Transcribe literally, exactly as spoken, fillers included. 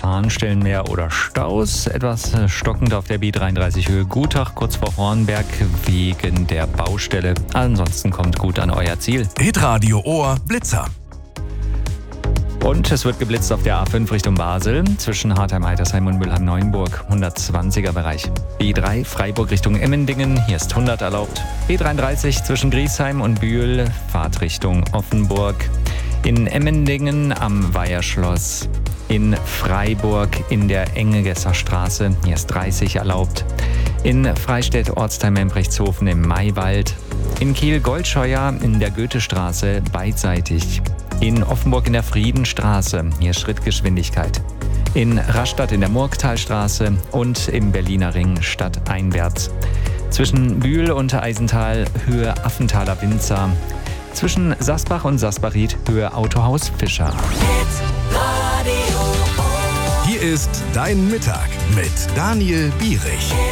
Fahnenstellen mehr oder Staus. Etwas stockend auf der B dreiunddreißig Höhe Gutach, kurz vor Hornberg, wegen der Baustelle. Ansonsten kommt gut an euer Ziel. Hitradio Ohr Blitzer. Und es wird geblitzt auf der A fünf Richtung Basel, zwischen Hartheim-Eitersheim und Mülheim-Neuenburg, hundertzwanziger Bereich. B drei Freiburg Richtung Emmendingen, hier ist hundert erlaubt. B dreiunddreißig zwischen Griesheim und Bühl, Fahrt Richtung Offenburg. In Emmendingen am Weiherschloss. In Freiburg in der Engegesser Straße, hier ist dreißig erlaubt. In Freistädt Ortsteil-Membrechtshofen im Maywald. In Kiel-Goldscheuer in der Goethestraße beidseitig. In Offenburg in der Friedenstraße, hier Schrittgeschwindigkeit. In Rastatt in der Murgtalstraße und im Berliner Ring stadteinwärts. Zwischen Bühl und Eisental Höhe Affenthaler Winzer. Zwischen Sasbach und Sasbachried Höhe Autohaus Fischer. Hier ist Dein Mittag mit Daniel Bierich.